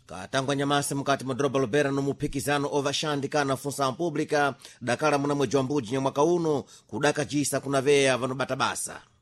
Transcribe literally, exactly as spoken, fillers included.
katangwa nyamasi mkati mudroba lubera no muphikizano ovashandikana funsa pública dakala muna mwezi wa mbuji nya mwaka uno kudaka jisa kunaveya vanobata basa.